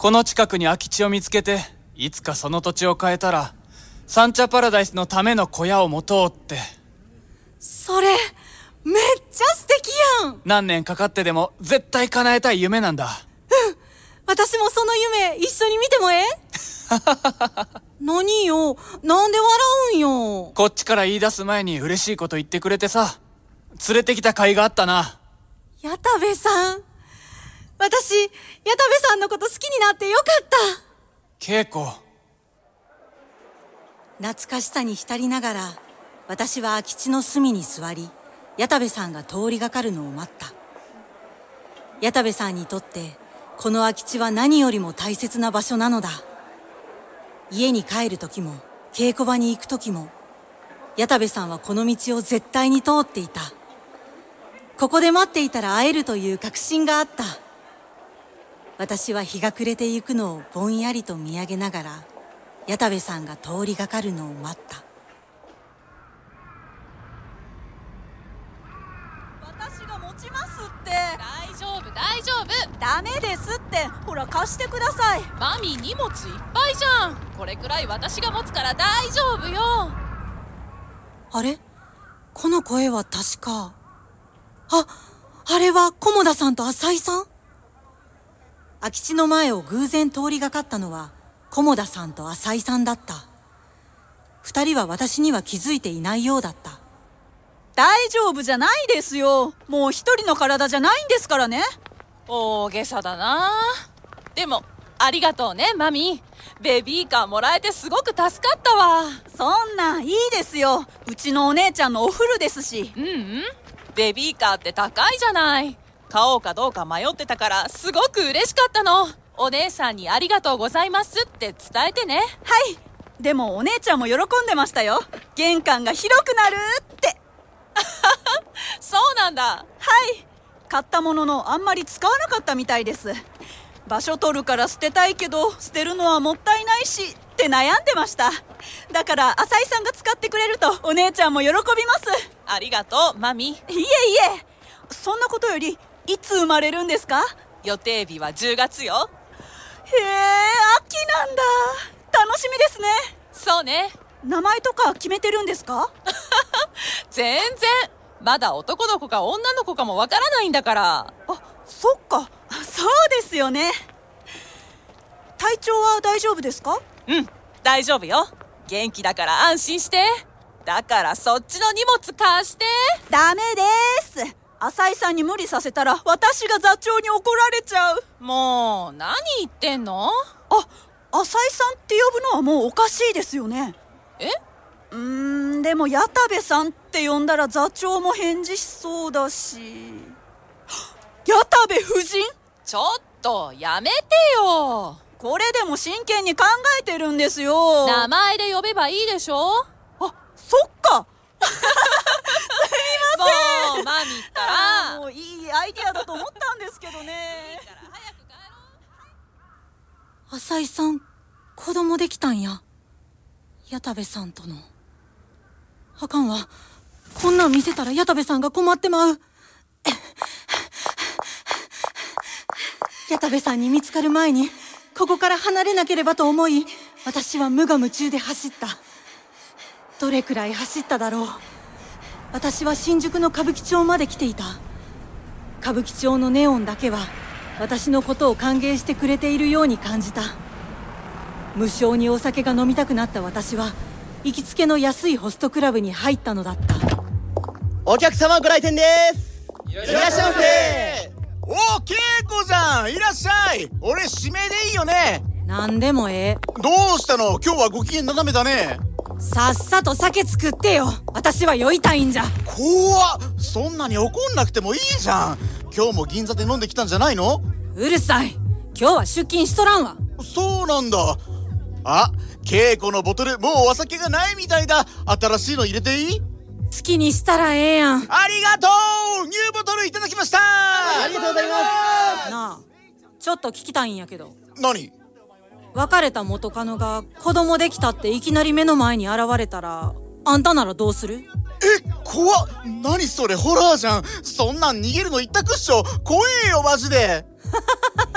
この近くに空き地を見つけて、いつかその土地を変えたらサンチャパラダイスのための小屋を持とうって。 それめっちゃ素敵やん。 何年かかってでも絶対叶えたい夢なんだ。 私もその夢一緒に見てもええ？何よ、なんで笑うんよ。 こっちから言い出す前に嬉しいこと言ってくれてさ、連れてきた甲斐があったな。 矢田部さん、私矢田部さんのこと好きになってよかった。 恵子。 懐かしさに浸りながら、私は空き地の隅に座り、矢田部さんが通りがかるのを待った。矢田部さんにとってこの空き地は何よりも大切な場所なのだ。家に帰る時も稽古場に行く時も、矢田部さんはこの道を絶対に通っていた。ここで待っていたら会えるという確信があった。私は日が暮れてゆくのをぼんやりと見上げながら、矢田部さんが通りがかるのを待った。 私が持ちますって。 大丈夫大丈夫。 ダメですって。ほら貸してください。 マミ荷物いっぱいじゃん。これくらい私が持つから大丈夫よ。 あれ？この声は確か。あれは菰田さんと浅井さん？空き地の前を偶然通りがかったのは菰田さんと浅井さんだった。二人は私には気づいていないようだった。 大丈夫じゃないですよ。もう一人の体じゃないんですからね。 大げさだな。でもありがとうねマミ。ベビーカーもらえてすごく助かったわ。 そんないいですよ。うちのお姉ちゃんのお古ですし。 ベビーカーって高いじゃない。買おうかどうか迷ってたからすごく嬉しかったの。お姉さんにありがとうございますって伝えてね。 はい。でもお姉ちゃんも喜んでましたよ。玄関が広くなるって。 そうなんだ。 はい。買ったもののあんまり使わなかったみたいです。場所取るから捨てたいけど捨てるのはもったいないしって悩んでました。だから浅井さんが使ってくれるとお姉ちゃんも喜びます。 ありがとうマミ。 いえいえ、そんなことよりいつ生まれるんですか？ 予定日は10月よ。 へえ、秋なんだ。楽しみですね。 そうね。 名前とか決めてるんですか？ 全然まだ男の子か女の子かもわからないんだから。 そっか。そうですよね。体調は大丈夫ですか？ 大丈夫よ。元気だから安心して。だからそっちの荷物貸して。 ダメです。浅井さんに無理させたら私が座長に怒られちゃう。 もう何言ってんの？ 浅井さんって呼ぶのはもうおかしいですよね。でも矢田部さんって呼んだら座長も返事しそうだし。矢田部夫人？ ちょっとやめてよ。 これでも真剣に考えてるんですよ。 名前で呼べばいいでしょ。 そっか。 もうマミったらもういいアイディアだと思ったんですけどね。 浅井さん、子供できたんや。矢田部さんとの。あかんわ。こんなん見せたら矢田部さんが困ってまう。矢田部さんに見つかる前にここから離れなければと思い、私は無我夢中で走った。どれくらい走っただろう。私は新宿の歌舞伎町まで来ていた。歌舞伎町のネオンだけは私のことを歓迎してくれているように感じた。無性にお酒が飲みたくなった私は行きつけの安いホストクラブに入ったのだった。 お客様ご来店です。いらっしゃいませ。 おー、恵子じゃん、いらっしゃい。俺指名でいいよね。 なんでもええ。 どうしたの？今日はご機嫌斜めだね。 さっさと酒作ってよ。私は酔いたいんじゃ。 怖っ。そんなに怒んなくてもいいじゃん。今日も銀座で飲んできたんじゃないの？ うるさい。今日は出勤しとらんわ。 そうなんだ。恵子のボトルもうお酒がないみたいだ。新しいの入れていい？ 好きにしたらええやん。 ありがとう。ニューボトルいただきました。 ありがとうございます。 なあ、ちょっと聞きたいんやけど。 何？ 別れた元カノが子供できたっていきなり目の前に現れたら、あんたならどうする？ 怖っ。何それ、ホラーじゃん。そんなん逃げるの一択っしょ。怖えよマジで。